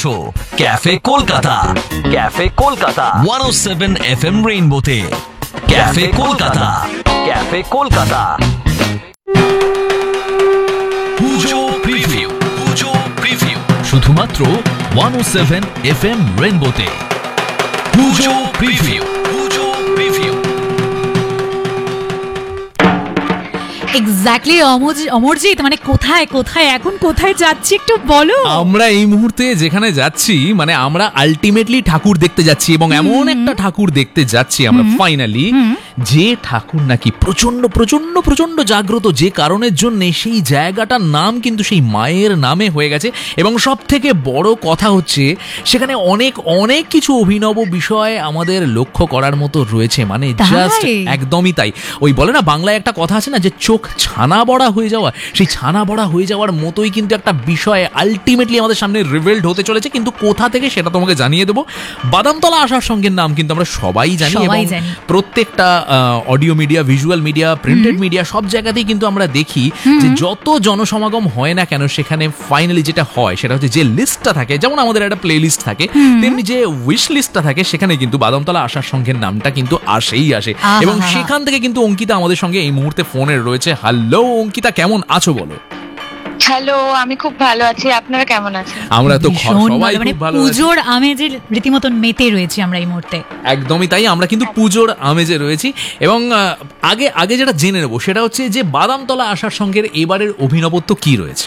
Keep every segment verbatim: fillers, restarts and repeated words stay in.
শুনছো cafe Kolkata, cafe Kolkata একশো সাত FM রেইনবোতে। Cafe Kolkata, cafe Kolkata. পুজো প্রিভিউ, পুজো প্রিভিউ শুধুমাত্র একশো সাত এফএম রেইনবোতে। পুজো প্রিভিউ, পুজো প্রিভিউ। এক্স্যাক্টলি অমরজিৎ, মানে কোথায় কোথায় এখন কোথায় যাচ্ছি একটু বলো। আমরা এই মুহূর্তে যেখানে যাচ্ছি, মানে আমরা আলটিমেটলি ঠাকুর দেখতে যাচ্ছি, এবং এমন একটা ঠাকুর দেখতে যাচ্ছি আমরা ফাইনালি, যে ঠাকুর নাকি প্রচন্ড প্রচন্ড প্রচন্ড জাগ্রত, যে কারণের জন্য সেই জায়গাটার নাম কিন্তু সেই মায়ের নামে হয়ে গেছে। এবং সব থেকে বড় কথা হচ্ছে সেখানে অনেক অনেক কিছু অভিনব বিষয় আমাদের লক্ষ্য করার মতো রয়েছে, মানে জাস্ট একদমই তাই। ওই বলে না বাংলায় একটা কথা আছে না, যে চোখ ছানা বড়া হয়ে যাওয়া, সেই ছানা বড়া হয়ে যাওয়ার মতোই কিন্তু একটা বিষয় আলটিমেটলি আমাদের সামনে রিভিলড হতে চলেছে। কিন্তু কোথা থেকে সেটা তোমাকে জানিয়ে দেবো। বাদামতলা আসার সঙ্গের নাম কিন্তু আমরা সবাই জানি, এবং প্রত্যেকটা audio media, visual media, printed media সব জায়গাতেই কিন্তু আমরা দেখি যে যত জনসমাগম হয় না কেন, সেখানে ফাইনালি যেটা হয় সেটা হচ্ছে যে লিস্টটা থাকে, যেমন আমাদের একটা প্লে লিস্ট থাকে, তেমনি যে উইশ লিস্টটা থাকে, সেখানে কিন্তু বাদামতলা আসার সঙ্গের নামটা কিন্তু আসেই আসে। এবং সেখান থেকে কিন্তু অঙ্কিতা আমাদের সঙ্গে এই মুহূর্তে ফোনে রয়েছে। হ্যালো অঙ্কিতা, কেমন আছো বলো? হ্যালো, আমি খুব ভালো আছি, আপনারা কেমন আছেন? আমরা তো সবাই খুব ভালো আছি। পুজোর আমেজে রীতিমতন মেতে রয়েছি আমরা এই মুহূর্তে। একদমই তাই, আমরা কিন্তু পুজোর আমেজে রয়েছি। এবং আগে আগে যেটা জেনে নেবো সেটা হচ্ছে যে বাদামতলা আসার সঙ্গের এবারের অভিনবত্ব কি রয়েছে?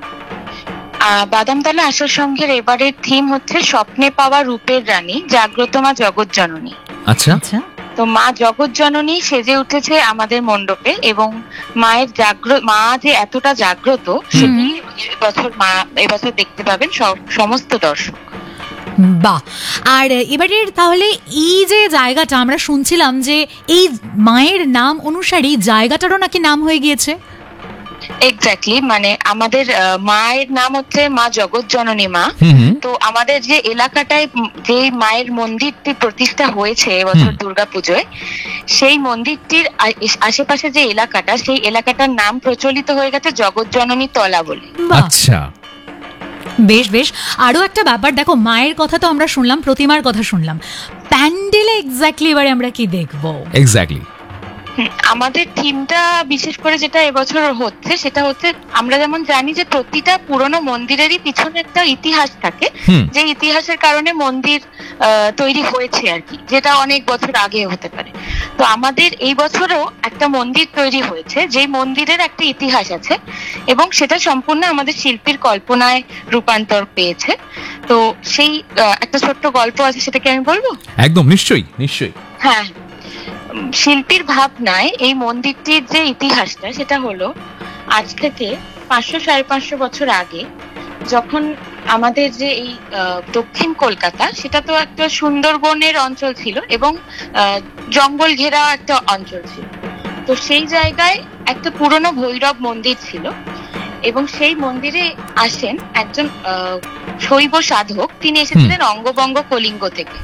বাদামতলা আসার সঙ্গের এবারের থিম হচ্ছে স্বপ্নে পাওয়া রূপের রানী, জাগ্রত মা জগৎ জননী। আচ্ছা আচ্ছা। তো মা জগৎ জননী সেজে উঠেছে আমাদের মণ্ডপে, এবং মায়ের জাগ্রত, মা যে এতটা জাগ্রত সেটি এবছর মা এবছর দেখতে পাবেন সমস্ত দর্শক। বাহ। আর এবারের তাহলে এই যে জায়গাটা আমরা শুনছিলাম যে এই মায়ের নাম অনুসারে জায়গাটারও নাকি নাম হয়ে গিয়েছে। এক্স্যাক্টলি, মানে আমাদের মায়ের নাম হচ্ছে মা জগৎ জননী মা। তো আমাদের যে এলাকাটায় যে মায়ের মন্দিরটি প্রতিষ্ঠা হয়েছে এবছর দুর্গাপুজোয়, সেই মন্দিরটির আশেপাশে যে এলাকাটা, সেই এলাকাটার নাম প্রচলিত হয়ে গেছে জগৎ জননী তলা বলে। আচ্ছা, বেশ বেশ। আরো একটা ব্যাপার দেখো, মায়ের কথা তো আমরা শুনলাম, প্রতিমার কথা শুনলাম, প্যান্ডেলে এক্স্যাক্টলি এবারে আমরা কি দেখবো? এক্স্যাক্টলি আমাদের থিমটা বিশেষ করে যেটা এবছর হচ্ছে সেটা হচ্ছে, আমরা যেমন জানি যে প্রতিটা পুরনো মন্দিরেরই পিছনে একটা ইতিহাস থাকে, যে ইতিহাসের কারণে মন্দির তৈরি হয়েছে আর কি, যেটা অনেক বছর আগে হতে পারে। তো আমাদের এই বছরও একটা মন্দির তৈরি হয়েছে, যে মন্দিরের একটা ইতিহাস আছে, এবং সেটা সম্পূর্ণ আমাদের শিল্পীর কল্পনায় রূপান্তর পেয়েছে। তো সেই একটা ছোট্ট গল্প আছে, সেটাকে আমি বলবো? একদম, নিশ্চয়ই নিশ্চয়ই। হ্যাঁ, শিল্পীর ভাবনায় এই মন্দিরটির যে ইতিহাসটা, সেটা হলো আজ থেকে পাঁচশো সাড়ে পাঁচশো বছর আগে, যখন আমাদের যে এই দক্ষিণ কলকাতা, সেটা তো একটা সুন্দরবনের অঞ্চল ছিল এবং জঙ্গল ঘেরা একটা অঞ্চল ছিল। তো সেই জায়গায় একটা পুরনো ভৈরব মন্দির ছিল, এবং সেই মন্দিরে আসেন একজন শৈব সাধক, তিনি এসেছিলেন অঙ্গবঙ্গ কলিঙ্গ থেকে।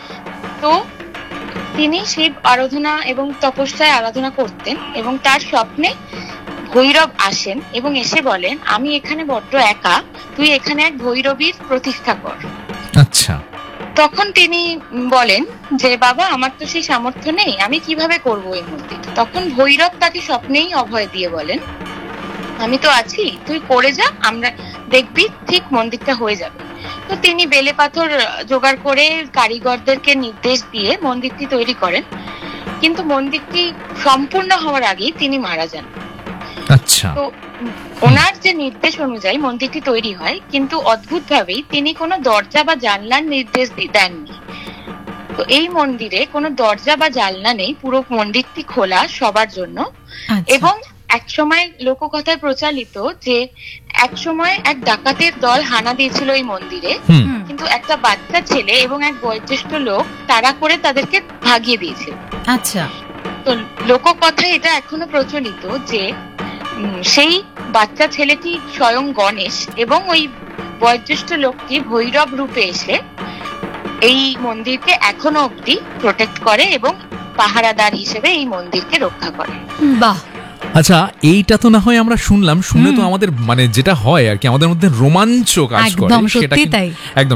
তো তিনি শিব আরাধনা এবং তপস্যায় আরাধনা করতেন, এবং তার স্বপ্নে ভৈরব আসেন এবং এসে বলেন, আমি এখানে বড্ড একা, তুই এখানে এক ভৈরবীর প্রতিষ্ঠা কর। আচ্ছা। তখন তিনি বলেন যে বাবা, আমার তো সেই সামর্থ্য নেই, আমি কিভাবে করবো এই মন্দির? তখন ভৈরব তাকে স্বপ্নেই অভয় দিয়ে বলেন, আমি তো আছি, তুই করে যা, আমরা দেখবি ঠিক মন্দিরটা হয়ে যাবে। তো তিনি বেলে পাথর জোগাড় করে কারিগরদেরকে নির্দেশ দিয়ে মন্দিরটি তৈরি করেন, কিন্তু মন্দিরটি সম্পূর্ণ হওয়ার আগেই তিনি মারা যান। আচ্ছা। তো ওনার যে নির্দেশ অনুযায়ী মন্দিরটি তৈরি হয়, কিন্তু অদ্ভুত ভাবেই তিনি কোনো দরজা বা জানলার নির্দেশ দেননি। তো এই মন্দিরে কোনো দরজা বা জানলা নেই, পুরো মন্দিরটি খোলা সবার জন্য। এবং এক সময় লোককথায় প্রচলিত যে এক সময় এক ডাকাতের দল হানা দিয়েছিল এই মন্দিরে, কিন্তু একটা বাচ্চা ছেলে এবং এক বয়োজ্যেষ্ঠ লোক তাড়া করে তাদেরকে ভাগিয়ে দিয়েছিল। আচ্ছা। তো লোককথায় এটা এখনো প্রচলিত যে সেই বাচ্চা ছেলেটি স্বয়ং গণেশ, এবং ওই বয়োজ্যেষ্ঠ লোকটি ভৈরব রূপে এসে এই মন্দিরকে এখনো অব্দি প্রোটেক্ট করে এবং পাহারাদার হিসেবে এই মন্দিরকে রক্ষা করে। বাহ। আচ্ছা, এইটা তো না হয় আমরা শুনলাম, শুনে তো আমাদের মানে যেটা হয় আর কি, আমাদের মধ্যে রোমাঞ্চ কাজ করে, সেটা একদম